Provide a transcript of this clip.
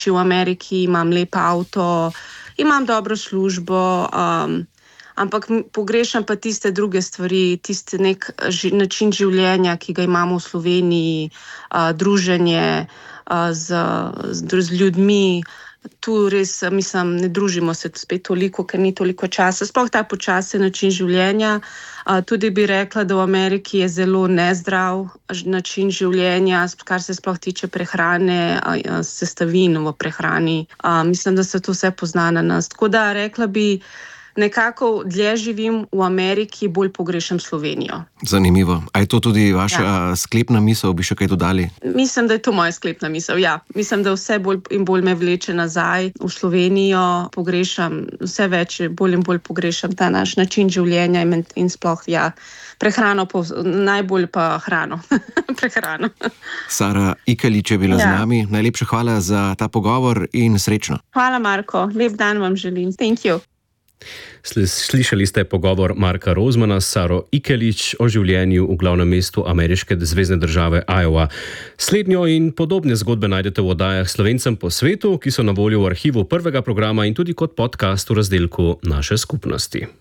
v Ameriki, imam lep avto, imam dobro službo, ampak pogrešam pa tiste druge stvari, tiste nek način življenja, ki ga imamo v Sloveniji, druženje z ljudmi. Tu res, mislim, ne družimo se spet toliko, ker ni toliko časa. Sploh ta počasen način življenja. Tudi bi rekla, da v Ameriki je zelo nezdrav način življenja, kar se sploh tiče prehrane, sestavin v prehrani. Mislim, da se to vse pozna na nas. Tako da rekla bi, nekako dlje živim v Ameriki, bolj pogrešam Slovenijo. Zanimivo. A je to tudi vaša sklepna misel, bi še kaj dodali? Mislim, da je to moja sklepna misel, ja. Mislim, da vse bolj in bolj me vleče nazaj v Slovenijo. Pogrešam vse več, bolj in bolj pogrešam ta naš način življenja in sploh, prehrano, najbolj pa hrano. Prehrano. Sara Ikelič je bila z nami. Najlepša hvala za ta pogovor in srečno. Hvala, Marko. Lep dan vam želim. Thank you. Slišali ste pogovor Marka Rozmana s Saro Ikelič o življenju v glavnem mestu ameriške zvezne države Iowa. Slednjo in podobne zgodbe najdete v oddajah Slovencem po svetu, ki so na voljo v arhivu prvega programa in tudi kot podcast v razdelku Naše skupnosti.